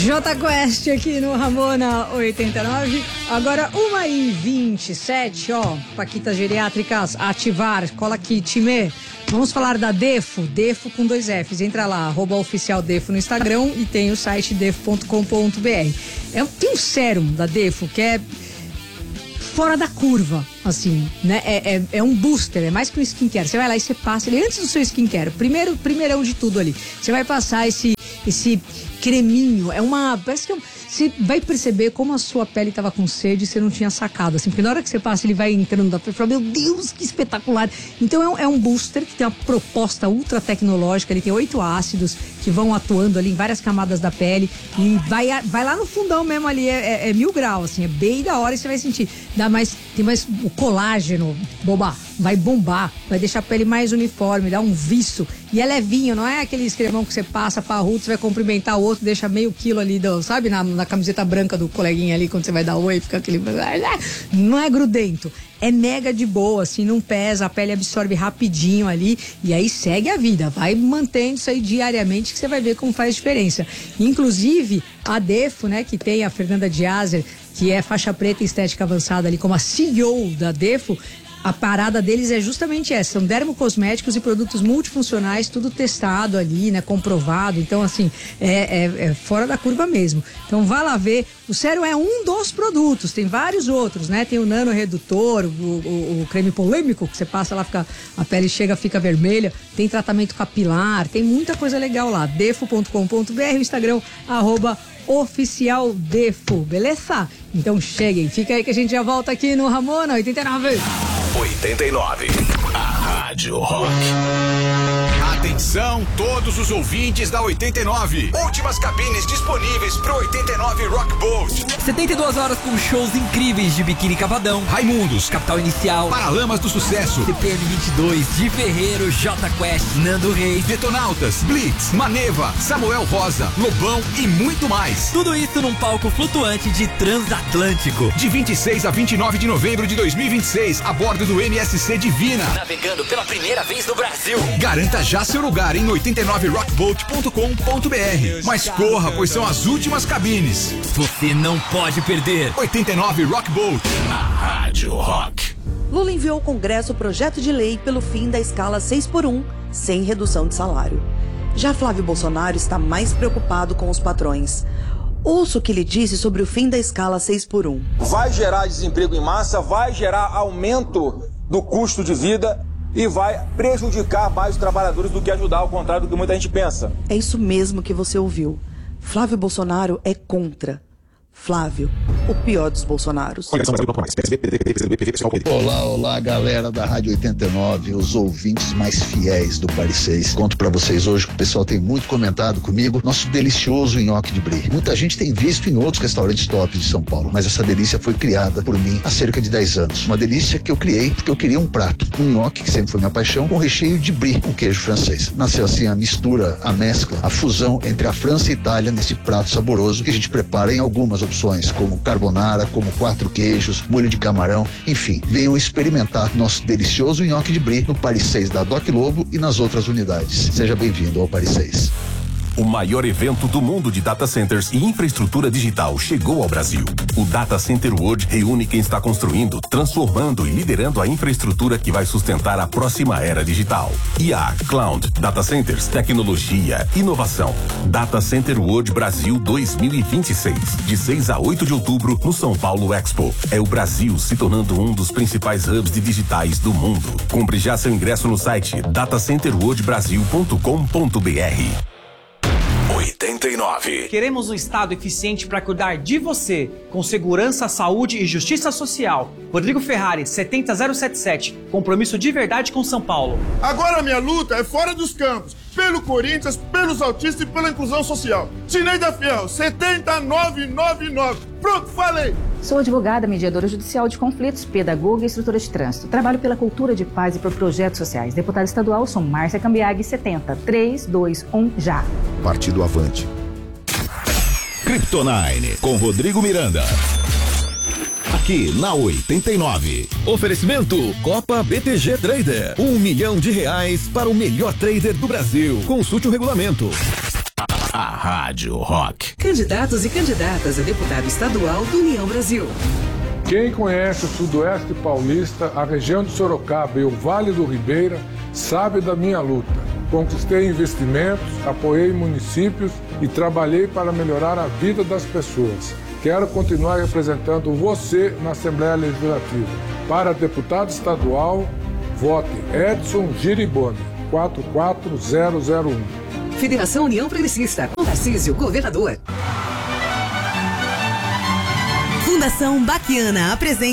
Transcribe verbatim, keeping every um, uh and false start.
J Quest aqui no Ramona oitenta e nove. Agora uma e vinte e sete, ó. Paquitas geriátricas, ativar, cola aqui, time. Vamos falar da Defo, Defo com dois Fs. Entra lá, arroba oficial Defo no Instagram e tem o site defo ponto com ponto br. É, tem um sérum da Defo que é fora da curva, assim, né? É, é, é um booster, é mais que um skincare. Você vai lá e você passa ele antes do seu skincare. Primeiro, primeirão de tudo ali. Você vai passar esse, esse creminho. É uma... Parece que é um, você vai perceber como a sua pele estava com sede e você não tinha sacado, assim, porque na hora que você passa ele vai entrando da pele, meu Deus, que espetacular. Então é um, é um booster que tem uma proposta ultra tecnológica, ele tem oito ácidos que vão atuando ali em várias camadas da pele e vai, vai lá no fundão mesmo ali, é, é, é mil graus, assim, é bem da hora e você vai sentir, dá mais, tem mais o colágeno, boba, vai bombar, vai deixar a pele mais uniforme, dá um viço e é levinho, não é aquele escrevão que você passa parrudo, você vai cumprimentar o outro, deixa meio quilo ali, do, sabe, na, na camiseta branca do coleguinha ali, quando você vai dar oi, fica aquele... Não é grudento, é mega de boa, assim, não pesa, a pele absorve rapidinho ali e aí segue a vida, vai mantendo isso aí diariamente que você vai ver como faz diferença. Inclusive, a Defo, né, que tem a Fernanda Diazer, que é faixa preta em estética avançada ali, como a C E O da Defo, a parada deles é justamente essa, são dermocosméticos e produtos multifuncionais, tudo testado ali, né, comprovado, então assim, é, é, é fora da curva mesmo. Então vá lá ver, o sérum é um dos produtos, tem vários outros, né, tem o nano redutor, o, o, o creme polêmico, que você passa lá, fica, a pele chega, fica vermelha, tem tratamento capilar, tem muita coisa legal lá, defo ponto com ponto br, o Instagram, arroba oficial Defo, beleza? Então cheguem, fica aí que a gente já volta aqui no Ramona oitenta e nove. oitenta e nove, a Rádio Rock. Atenção, todos os ouvintes da oitenta e nove. Últimas cabines disponíveis pro oitenta e nove Rock Boat. setenta e duas horas com shows incríveis de Biquíni Cavadão, Raimundos, Capital Inicial, Paralamas do Sucesso, C P M vinte e dois, Di Ferreiro, J Quest, Nando Reis, Detonautas, Blitz, Maneva, Samuel Rosa, Lobão e muito mais. Tudo isso num palco flutuante de Transatlântico. De vinte e seis a vinte e nove de novembro de dois mil e vinte e seis, a bordo do M S C Divina. Navegando pela primeira vez no Brasil. Garanta já seu lugar em oitenta e nove rock boat ponto com ponto br. Mas corra, pois são as últimas cabines. Você não pode perder. oitenta e nove Rock Boat, a Rádio Rock. Lula enviou ao Congresso o projeto de lei pelo fim da escala seis por um, sem redução de salário. Já Flávio Bolsonaro está mais preocupado com os patrões. Ouça o que ele disse sobre o fim da escala seis por um. Vai gerar desemprego em massa, vai gerar aumento do custo de vida e vai prejudicar mais os trabalhadores do que ajudar, ao contrário do que muita gente pensa. É isso mesmo que você ouviu. Flávio Bolsonaro é contra. Flávio, o pior dos Bolsonaros. Olá, olá, galera da Rádio oitenta e nove, os ouvintes mais fiéis do Paris seis. Conto pra vocês hoje que o pessoal tem muito comentado comigo, nosso delicioso nhoque de brie. Muita gente tem visto em outros restaurantes tops de São Paulo, mas essa delícia foi criada por mim há cerca de dez anos. Uma delícia que eu criei porque eu queria um prato, um nhoque, que sempre foi minha paixão, com recheio de brie, com queijo francês. Nasceu assim a mistura, a mescla, a fusão entre a França e a Itália nesse prato saboroso que a gente prepara em algumas opções, como carbonara, como quatro queijos, molho de camarão, enfim, venham experimentar nosso delicioso nhoque de brie no Paris seis da Doc Lobo e nas outras unidades. Seja bem-vindo ao Paris seis. O maior evento do mundo de data centers e infraestrutura digital chegou ao Brasil. O Data Center World reúne quem está construindo, transformando e liderando a infraestrutura que vai sustentar a próxima era digital. I A, Cloud, Data Centers, tecnologia, inovação. Data Center World Brasil dois mil e vinte e seis, de seis a oito de outubro no São Paulo Expo. É o Brasil se tornando um dos principais hubs de digitais do mundo. Compre já seu ingresso no site data center world brasil ponto com ponto br. oitenta e nove. Queremos um Estado eficiente para cuidar de você, com segurança, saúde e justiça social. Rodrigo Ferrari, setenta zero setenta e sete. Compromisso de verdade com São Paulo. Agora minha luta é fora dos campos, pelo Corinthians, pelos autistas e pela inclusão social. Sineida Fiel, setenta nove noventa e nove. Pronto, falei! Sou advogada, mediadora judicial de conflitos, pedagoga e instrutora de trânsito. Trabalho pela cultura de paz e por projetos sociais. Deputada estadual, sou Márcia Cambiag, setenta, três dois um, já. Partido Avante. Kryptonine, com Rodrigo Miranda. Aqui na oitenta e nove. Oferecimento Copa B T G Trader. Um milhão de reais para o melhor trader do Brasil. Consulte o regulamento. A Rádio Rock. Candidatos e candidatas a deputado estadual do União Brasil. Quem conhece o Sudoeste Paulista, a região de Sorocaba e o Vale do Ribeira, sabe da minha luta. Conquistei investimentos, apoiei municípios e trabalhei para melhorar a vida das pessoas. Quero continuar representando você na Assembleia Legislativa. Para deputado estadual, vote Edson Giriboni, quatro quatro zero zero um. Federação União Progressista. Tarcísio, governador. Fundação Baquiana apresenta